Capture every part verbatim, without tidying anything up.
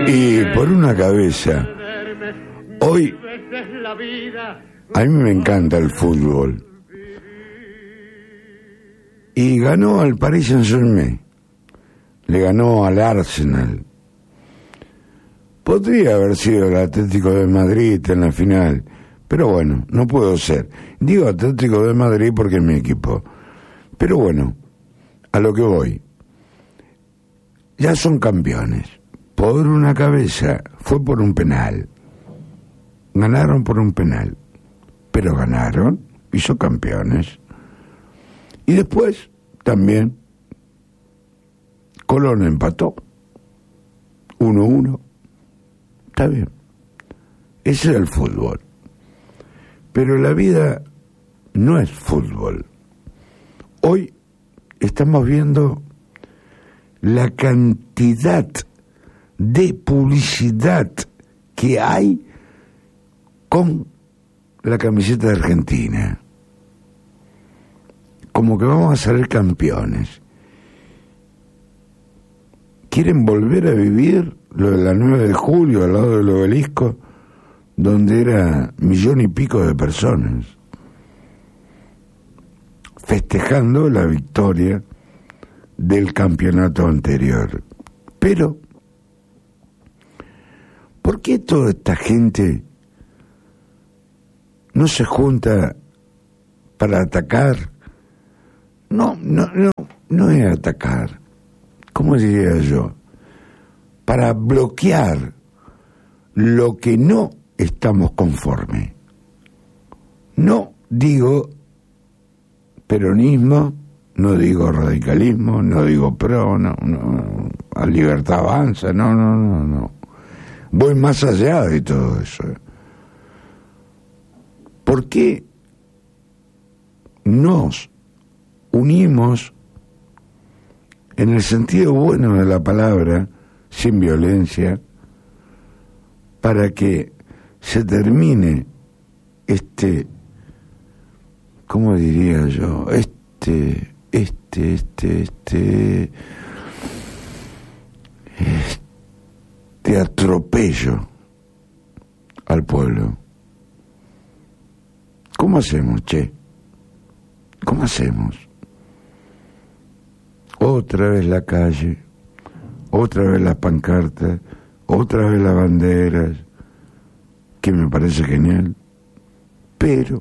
Y por una cabeza, hoy a mí me encanta el fútbol. Y ganó al Paris Saint-Germain, le ganó al Arsenal. Podría haber sido el Atlético de Madrid en la final, pero bueno, no puedo ser. Digo Atlético de Madrid porque es mi equipo. Pero bueno, a lo que voy. Ya son campeones. Por una cabeza, fue por un penal. Ganaron por un penal. Pero ganaron y son campeones. Y después, también, Colón empató. uno uno. Está bien. Ese es el fútbol. Pero la vida no es fútbol. Hoy estamos viendo la cantidad de publicidad que hay con la camiseta de Argentina. Como que vamos a salir campeones. Quieren volver a vivir lo de la nueve de julio al lado del obelisco, donde era millón y pico de personas, festejando la victoria del campeonato anterior. Pero, ¿por qué toda esta gente no se junta para atacar? No, no, no, no es atacar. ¿Cómo diría yo? Para bloquear lo que no estamos conformes. No digo peronismo, no digo radicalismo, no digo pro, no, no, a libertad avanza, no, no, no, no. Voy más allá de todo eso. ¿Por qué nos unimos en el sentido bueno de la palabra, sin violencia, para que se termine este, ¿cómo diría yo? Este, este, este, este, este atropello al pueblo? ¿Cómo hacemos, che? ¿Cómo hacemos? Otra vez la calle, otra vez las pancartas, otra vez las banderas, que me parece genial, pero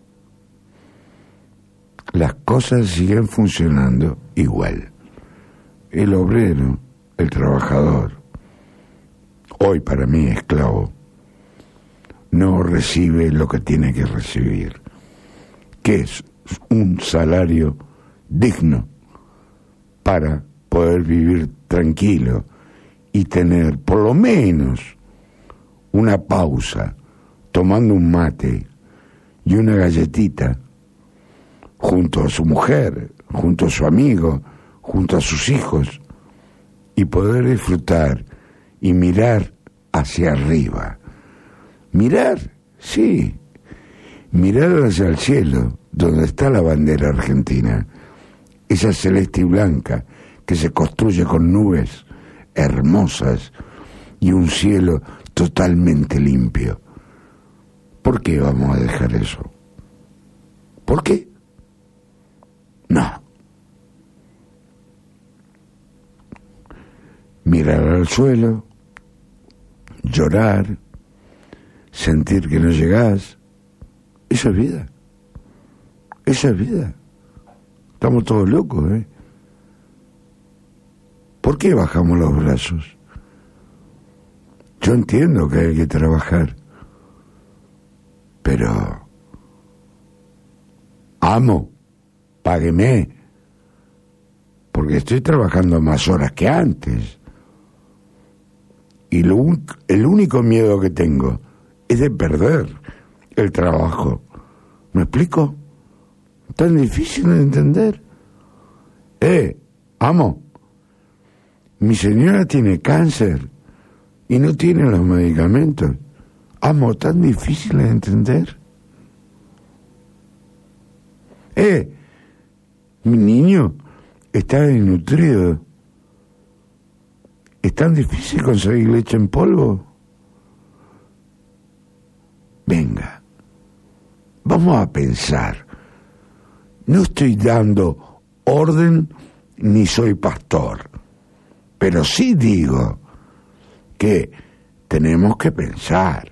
las cosas siguen funcionando igual. El obrero, el trabajador, hoy para mí esclavo, no recibe lo que tiene que recibir, que es un salario digno para poder vivir tranquilo y tener por lo menos una pausa, tomando un mate y una galletita junto a su mujer, junto a su amigo, junto a sus hijos, y poder disfrutar y mirar hacia arriba. Mirar, sí, mirar hacia el cielo, donde está la bandera argentina, esa celeste y blanca que se construye con nubes hermosas y un cielo totalmente limpio. ¿Por qué vamos a dejar eso? ¿Por qué? No. Mirar al suelo, llorar, sentir que no llegás, eso es vida. Eso es vida. Estamos todos locos, ¿eh? ¿Por qué bajamos los brazos? Yo entiendo que hay que trabajar, pero amo, págueme, porque estoy trabajando más horas que antes. Y lo un, el único miedo que tengo es de perder el trabajo. ¿Me explico? Tan difícil de entender. Eh, amo, mi señora tiene cáncer y no tiene los medicamentos. Amo, tan difícil de entender. Eh, mi niño está desnutrido ¿Es tan difícil conseguir leche en polvo? Venga, vamos a pensar. No estoy dando orden ni soy pastor, pero sí digo que tenemos que pensar.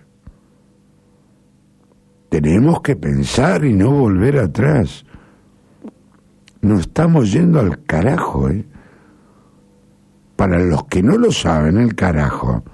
Tenemos que pensar y no volver atrás. Nos estamos yendo al carajo, ¿eh? Para los que no lo saben, el carajo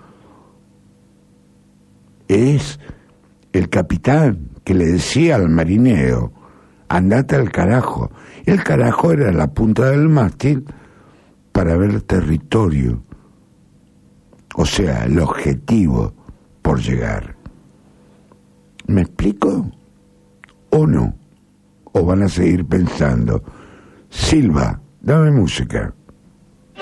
es el capitán que le decía al marinero, andate al carajo. Y el carajo era la punta del mástil para ver territorio, o sea, el objetivo por llegar. ¿Me explico? ¿O no? ¿O van a seguir pensando? Silva, dame música.